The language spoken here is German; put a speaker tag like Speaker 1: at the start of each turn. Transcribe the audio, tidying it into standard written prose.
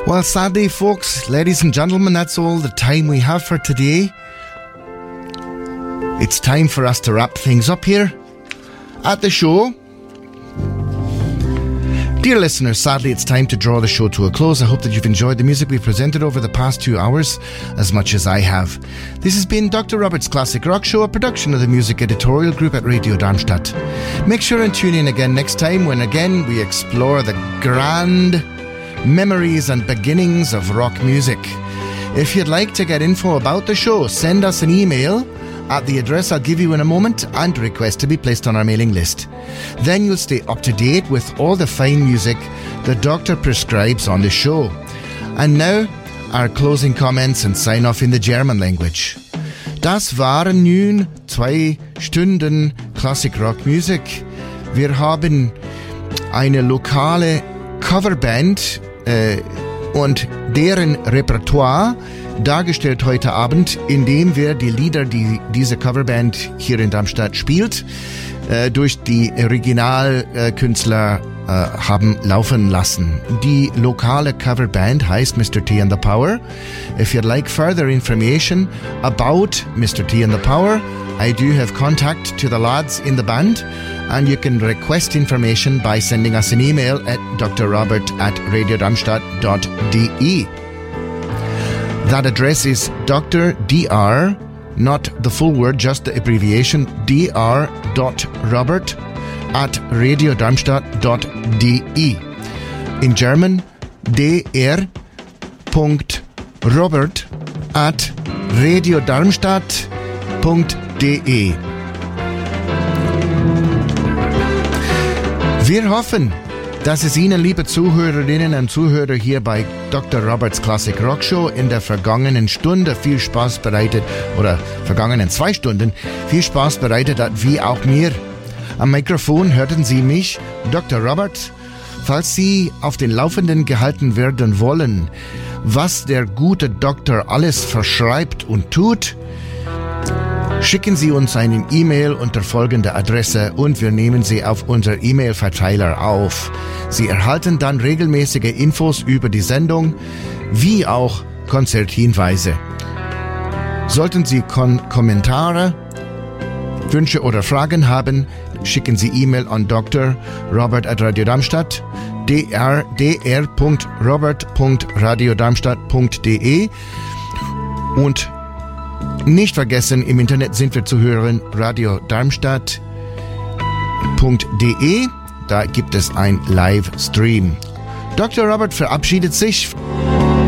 Speaker 1: Well, sadly, folks, ladies and gentlemen, that's all the time we have for today. It's time for us to wrap things up here at the show. Dear listeners, sadly it's time to draw the show to a close. I hope that you've enjoyed the music we've presented over the past 2 hours as much as I have. This has been Dr. Robert's Classic Rock Show, a production of the Music Editorial Group at Radio Darmstadt. Make sure and tune in again next time when again we explore the grand memories and beginnings of rock music. If you'd like to get info about the show, send us an email at the address I'll give you in a moment and request to be placed on our mailing list. Then you'll stay up to date with all the fine music the doctor prescribes on the show. And now, our closing comments and sign off in the German language. Das waren nun 2 Stunden Classic Rock Music. Wir haben eine lokale Coverband und deren Repertoire dargestellt heute Abend, indem wir die Lieder, die diese Coverband hier in Darmstadt spielt, durch die Originalkünstler haben laufen lassen. Die lokale Coverband heißt Mr. T and the Power. If you'd like further information about Mr. T and the Power, I do have contact to the lads in the band, and you can request information by sending us an email at drrobert@radiodarmstadt.de. That address is Dr. Dr., not the full word, just the abbreviation, dr.robert@radiodarmstadt.de. In German, dr.robert@radiodarmstadt.de. Wir hoffen, dass es Ihnen, liebe Zuhörerinnen und Zuhörer, hier bei Dr. Roberts Classic Rock Show in der vergangenen Stunde viel Spaß bereitet, oder vergangenen 2 Stunden viel Spaß bereitet hat, wie auch mir. Am Mikrofon hörten Sie mich, Dr. Robert. Falls Sie auf den Laufenden gehalten werden wollen, was der gute Doktor alles verschreibt und tut, schicken Sie uns eine E-Mail unter folgender Adresse und wir nehmen Sie auf unser E-Mail-Verteiler auf. Sie erhalten dann regelmäßige Infos über die Sendung, wie auch Konzerthinweise. Sollten Sie Kommentare, Wünsche oder Fragen haben, schicken Sie E-Mail an Dr. Robert@radiodarmstadt, dr.robert.radiodarmstadt.de und nicht vergessen, im Internet sind wir zu hören, radiodarmstadt.de. Da gibt es ein Livestream. Dr. Robert verabschiedet sich.